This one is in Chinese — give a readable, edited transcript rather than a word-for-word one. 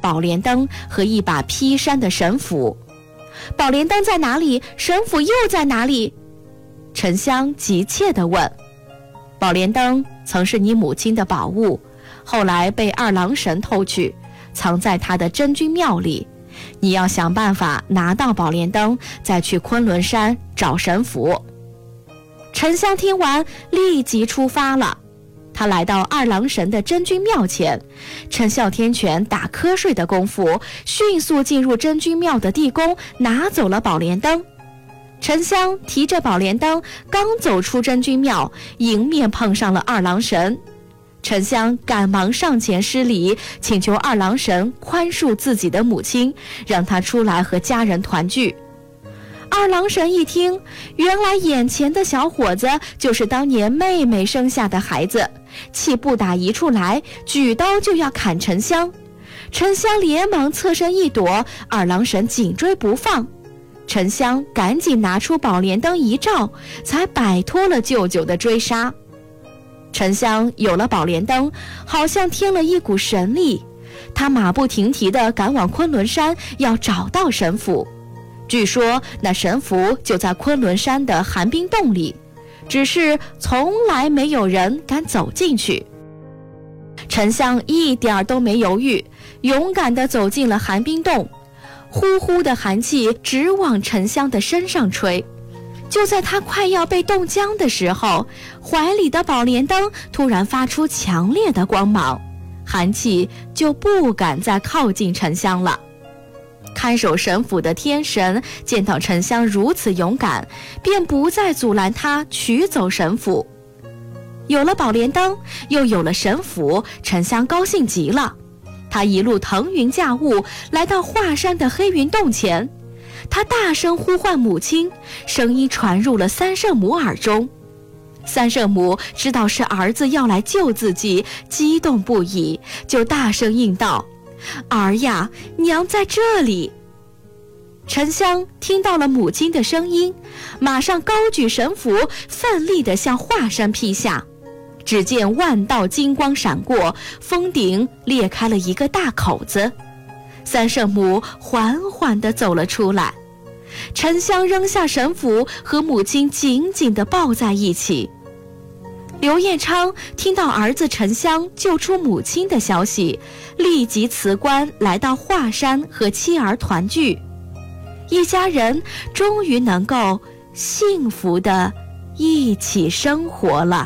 宝莲灯和一把劈山的神斧。宝莲灯在哪里？神斧又在哪里？沉香急切地问。宝莲灯曾是你母亲的宝物，后来被二郎神偷去，藏在他的真君庙里。你要想办法拿到宝莲灯，再去昆仑山找神斧。沉香听完，立即出发了。他来到二郎神的真君庙前，趁哮天犬打瞌睡的功夫，迅速进入真君庙的地宫，拿走了宝莲灯。沉香提着宝莲灯，刚走出真君庙，迎面碰上了二郎神。沉香赶忙上前施礼，请求二郎神宽恕自己的母亲，让他出来和家人团聚。二郎神一听，原来眼前的小伙子就是当年妹妹生下的孩子，气不打一处来，举刀就要砍沉香。沉香连忙侧身一躲，二郎神紧追不放。沉香赶紧拿出宝莲灯一照，才摆脱了舅舅的追杀。沉香有了宝莲灯，好像添了一股神力，他马不停蹄地赶往昆仑山，要找到神斧。据说那神斧就在昆仑山的寒冰洞里，只是从来没有人敢走进去。沉香一点都没犹豫，勇敢地走进了寒冰洞。呼呼的寒气直往沉香的身上吹。就在他快要被冻僵的时候，怀里的宝莲灯突然发出强烈的光芒，寒气就不敢再靠近沉香了。看守神府的天神见到沉香如此勇敢，便不再阻拦他取走神斧。有了宝莲灯，又有了神斧，沉香高兴极了。他一路腾云驾雾，来到华山的黑云洞前。他大声呼唤母亲，声音传入了三圣母耳中。三圣母知道是儿子要来救自己，激动不已，就大声应道：“儿呀，娘在这里。”沉香听到了母亲的声音，马上高举神斧，奋力地向华山劈下。只见万道金光闪过，峰顶裂开了一个大口子。三圣母缓缓地走了出来。沉香扔下神斧，和母亲紧紧地抱在一起。刘彦昌听到儿子沉香救出母亲的消息，立即辞官来到华山和妻儿团聚。一家人终于能够幸福地一起生活了。